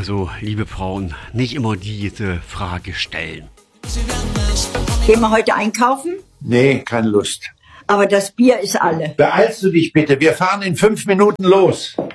Also, liebe Frauen, nicht immer diese Frage stellen. Gehen wir heute einkaufen? Nee, keine Lust. Aber das Bier ist alle. Beeilst du dich bitte, wir fahren in 5 Minuten los.